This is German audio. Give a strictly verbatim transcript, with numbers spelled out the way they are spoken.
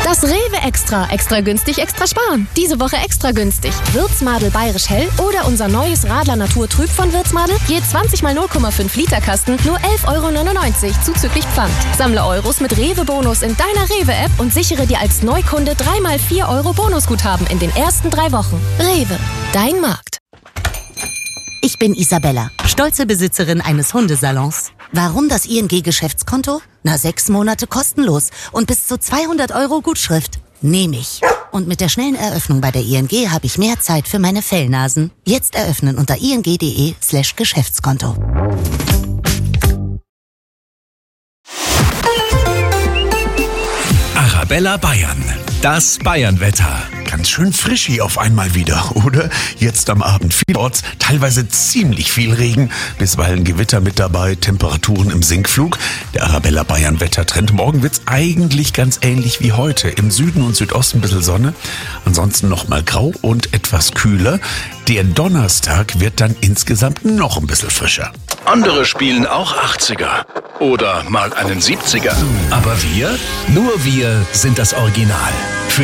Das Rewe Extra. Extra günstig, extra sparen. Diese Woche extra günstig. Würzmadel Bayerisch Hell oder unser neues Radler Natur Trüb von Würzmadel. Je zwanzig mal null Komma fünf Liter Kasten, nur elf Euro neunundneunzig zuzüglich Pfand. Sammle Euros mit Rewe-Bonus in deiner Rewe-App und sichere dir als Neukunde drei mal vier Euro Bonusguthaben in den ersten drei Wochen. Rewe, dein Markt. Ich bin Isabella, stolze Besitzerin eines Hundesalons. Warum das I N G-Geschäftskonto? Na, sechs Monate kostenlos und bis zu zweihundert Euro Gutschrift. Nehme ich. Und mit der schnellen Eröffnung bei der I N G habe ich mehr Zeit für meine Fellnasen. Jetzt eröffnen unter ing.de slash Geschäftskonto. Arabella Bayern, das Bayernwetter. Ganz schön frisch hier auf einmal wieder, oder? Jetzt am Abend vielorts teilweise ziemlich viel Regen, bisweilen Gewitter mit dabei, Temperaturen im Sinkflug. Der Arabella Bayern Wettertrend. Morgen wird's eigentlich ganz ähnlich wie heute. Im Süden und Südosten ein bisschen Sonne, ansonsten nochmal grau und etwas kühler. Der Donnerstag wird dann insgesamt noch ein bisschen frischer. Andere spielen auch achtziger oder mal einen siebziger. Aber wir, nur wir sind das Original. Für